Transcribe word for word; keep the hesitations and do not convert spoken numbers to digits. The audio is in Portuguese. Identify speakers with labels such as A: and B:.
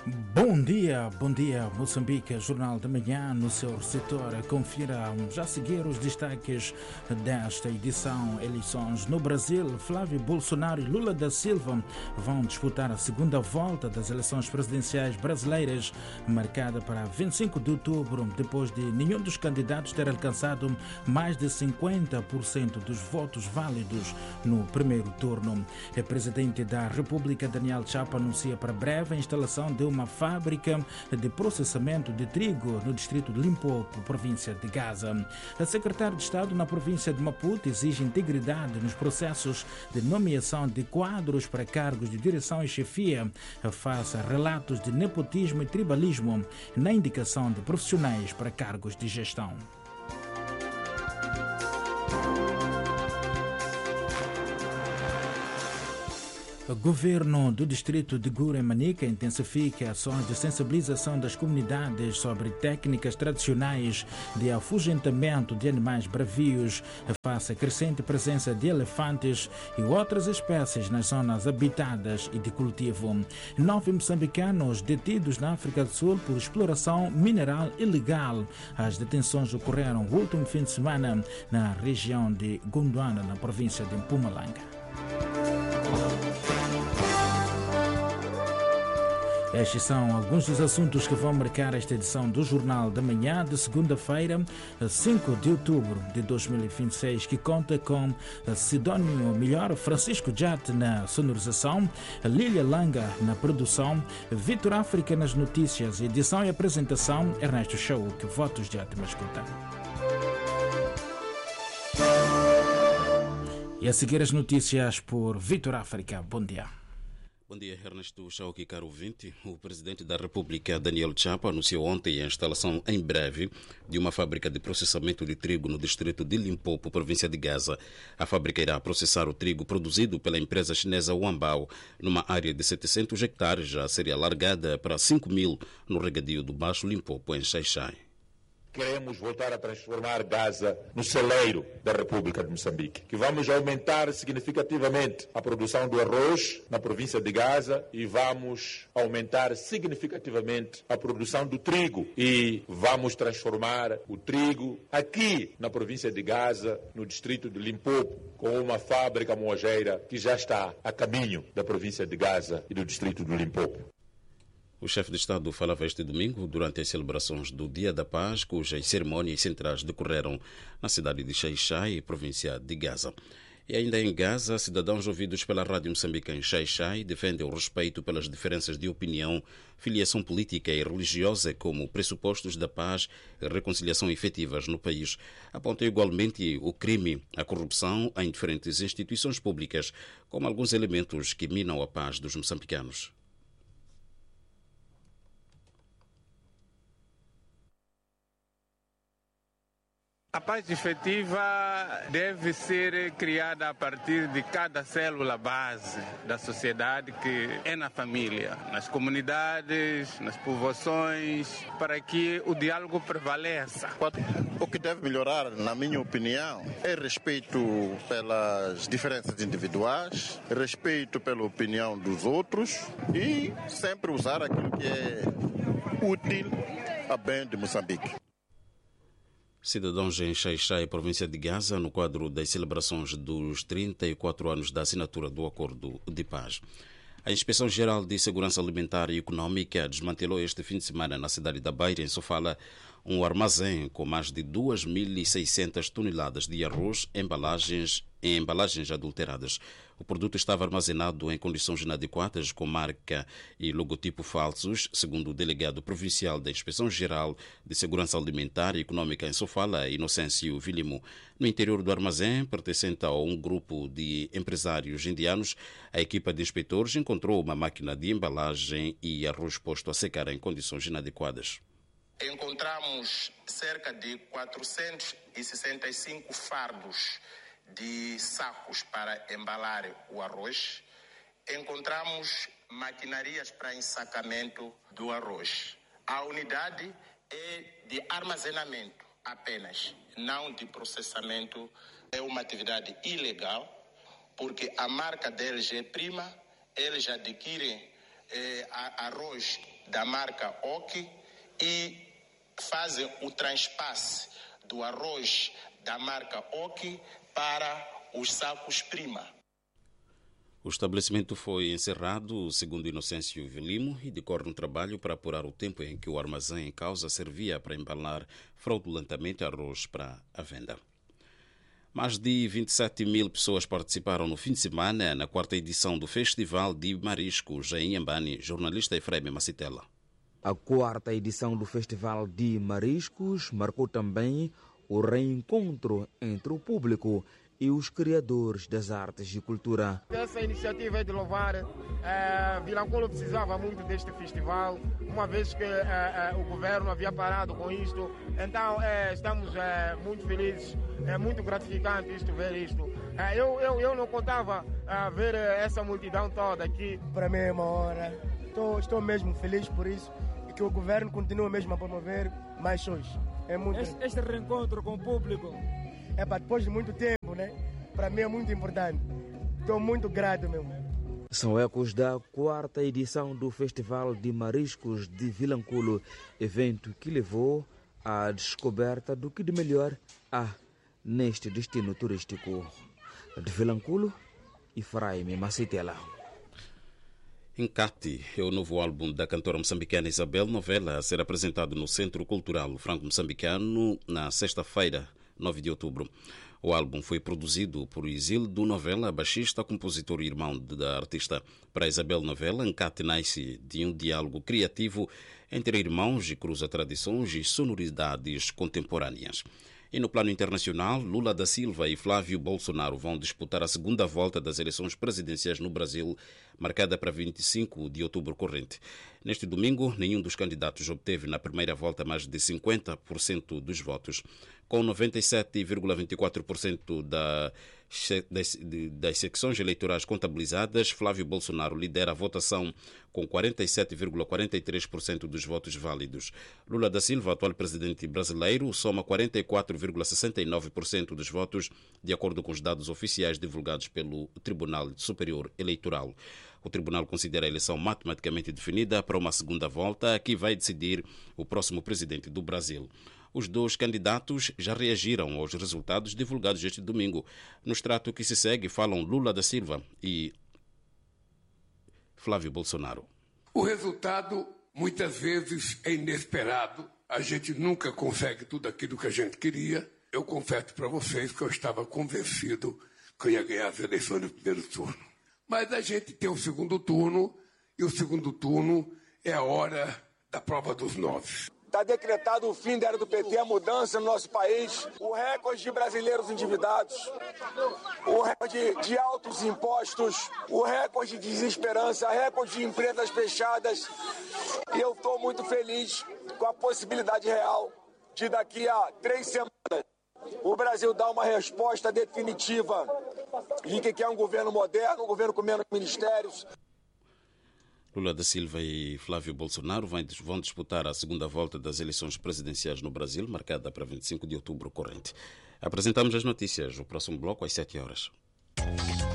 A: Bom dia, bom dia, Moçambique, Jornal da Manhã no seu setor. Confira já a seguir os destaques desta edição. Eleições no Brasil. Flávio Bolsonaro e Lula da Silva vão disputar a segunda volta das eleições presidenciais brasileiras, marcada para vinte e cinco de outubro, depois de nenhum dos candidatos ter alcançado mais de cinquenta por cento dos votos válidos no primeiro turno. O presidente da República, Daniel Chapo, anuncia para breve a instalação de uma fábrica de processamento de trigo no distrito de Limpopo, província de Gaza. A secretária de Estado na província de Maputo exige integridade nos processos de nomeação de quadros para cargos de direção e chefia, face a relatos de nepotismo e tribalismo na indicação de profissionais para cargos de gestão. O governo do distrito de Gura-Manica intensifica ações de sensibilização das comunidades sobre técnicas tradicionais de afugentamento de animais bravios face à crescente presença de elefantes e outras espécies nas zonas habitadas e de cultivo. Nove moçambicanos detidos na África do Sul por exploração mineral ilegal. As detenções ocorreram no último fim de semana na região de Gondwana, na província de Mpumalanga. Estes são alguns dos assuntos que vão marcar esta edição do Jornal da Manhã de segunda-feira, cinco de outubro de dois mil e vinte e seis, que conta com Sidónio Melhor, Francisco Jate na sonorização, Lília Langa na produção, Vitor África nas notícias, edição e apresentação, Ernesto Show, que votos de ótima escuta. E a seguir as notícias por Vitor África. Bom dia.
B: Bom dia, Ernesto Chauque, caro ouvinte. O presidente da República, Daniel Chapo, anunciou ontem a instalação em breve de uma fábrica de processamento de trigo no distrito de Limpopo, província de Gaza. A fábrica irá processar o trigo produzido pela empresa chinesa Wanbao numa área de setecentos hectares, já seria alargada para cinco mil no regadio do Baixo Limpopo, em Xai-Xai.
C: Queremos voltar a transformar Gaza no celeiro da República de Moçambique, que vamos aumentar significativamente a produção do arroz na província de Gaza e vamos aumentar significativamente a produção do trigo e vamos transformar o trigo aqui na província de Gaza, no distrito de Limpopo, com uma fábrica moageira que já está a caminho da província de Gaza e do distrito de Limpopo.
B: O chefe de Estado falava este domingo durante as celebrações do Dia da Paz, cujas cerimônias centrais decorreram na cidade de Xai-Xai, província de Gaza. E ainda em Gaza, cidadãos ouvidos pela Rádio Moçambique em Xai-Xai defendem o respeito pelas diferenças de opinião, filiação política e religiosa como pressupostos da paz e reconciliação efetivas no país. Apontam igualmente o crime, a corrupção em diferentes instituições públicas como alguns elementos que minam a paz dos moçambicanos.
D: A paz efetiva deve ser criada a partir de cada célula base da sociedade, que é na família, nas comunidades, nas povoações, para que o diálogo prevaleça.
E: O que deve melhorar, na minha opinião, é respeito pelas diferenças individuais, respeito pela opinião dos outros e sempre usar aquilo que é útil a bem de Moçambique.
B: Cidadãos em Xai-Xai, província de Gaza, no quadro das celebrações dos trinta e quatro anos da assinatura do Acordo de Paz. A Inspeção-Geral de Segurança Alimentar e Econômica desmantelou este fim de semana na cidade da Beira, em Sofala, um armazém com mais de duas mil e seiscentas toneladas de arroz embalagens, em embalagens adulteradas. O produto estava armazenado em condições inadequadas, com marca e logotipo falsos, segundo o delegado provincial da Inspeção-Geral de Segurança Alimentar e Econômica em Sofala, Inocêncio Vilimo. No interior do armazém, pertencente a um grupo de empresários indianos, a equipa de inspetores encontrou uma máquina de embalagem e arroz posto a secar em condições inadequadas.
F: Encontramos cerca de quatrocentos e sessenta e cinco fardos de sacos para embalar o arroz. Encontramos maquinarias para ensacamento do arroz. A unidade é de armazenamento apenas, não de processamento. É uma atividade ilegal, porque a marca deles é prima, eles adquirem eh, arroz da marca Oki e fazem o transpasse do arroz da marca Oki para os sacos Prima.
B: O estabelecimento foi encerrado, segundo Inocêncio Vilimo, e decorre um trabalho para apurar o tempo em que o armazém em causa servia para embalar fraudulentamente arroz para a venda. Mais de vinte e sete mil pessoas participaram no fim de semana na quarta edição do Festival de Mariscos em Inhambane. Jornalista Efraim Macitela.
G: A quarta edição do Festival de Mariscos marcou também o reencontro entre o público e os criadores das artes e cultura.
H: Essa iniciativa é de louvar. É, Vilanculo precisava muito deste festival, uma vez que é, é, o governo havia parado com isto. Então é, estamos é, muito felizes, é muito gratificante isto, ver isto. É, eu, eu, eu não contava é, ver essa multidão toda aqui.
I: Para mim é uma honra, estou, estou mesmo feliz por isso e que o governo continue mesmo a promover mais shows. É muito...
J: este, este reencontro com o público.
I: É para depois de muito tempo, né? Para mim é muito importante. Estou muito grato mesmo.
G: São ecos da quarta edição do Festival de Mariscos de Vilanculo, evento que levou à descoberta do que de melhor há neste destino turístico. De Vilanculo, Efraim Macitela.
B: Encate é o novo álbum da cantora moçambicana Isabel Novella a ser apresentado no Centro Cultural Franco-Moçambicano na sexta-feira, nove de outubro. O álbum foi produzido por Isildo Novella, baixista, compositor e irmão da artista. Para Isabel Novella, Encate nasce de um diálogo criativo entre irmãos e cruza tradições e sonoridades contemporâneas. E no plano internacional, Lula da Silva e Flávio Bolsonaro vão disputar a segunda volta das eleições presidenciais no Brasil, marcada para vinte e cinco de outubro corrente. Neste domingo, nenhum dos candidatos obteve na primeira volta mais de cinquenta por cento dos votos. Com noventa e sete vírgula vinte e quatro por cento da, das, das secções eleitorais contabilizadas, Flávio Bolsonaro lidera a votação com quarenta e sete vírgula quarenta e três por cento dos votos válidos. Lula da Silva, atual presidente brasileiro, soma quarenta e quatro vírgula sessenta e nove por cento dos votos, de acordo com os dados oficiais divulgados pelo Tribunal Superior Eleitoral. O tribunal considera a eleição matematicamente definida para uma segunda volta, que vai decidir o próximo presidente do Brasil. Os dois candidatos já reagiram aos resultados divulgados este domingo. No extrato que se segue, falam Lula da Silva e Flávio Bolsonaro.
K: O resultado, muitas vezes, é inesperado. A gente nunca consegue tudo aquilo que a gente queria. Eu confesso para vocês que eu estava convencido que eu ia ganhar as eleições no primeiro turno. Mas a gente tem o segundo turno, e o segundo turno é a hora da prova dos nove.
L: Está decretado o fim da era do P T, a mudança no nosso país, o recorde de brasileiros endividados, o recorde de altos impostos, o recorde de desesperança, o recorde de empresas fechadas. E eu estou muito feliz com a possibilidade real de daqui a três semanas o Brasil dar uma resposta definitiva de que quer um governo moderno, um governo com menos ministérios.
B: Lula da Silva e Flávio Bolsonaro vão disputar a segunda volta das eleições presidenciais no Brasil, marcada para vinte e cinco de outubro corrente. Apresentamos as notícias. O próximo bloco às sete horas.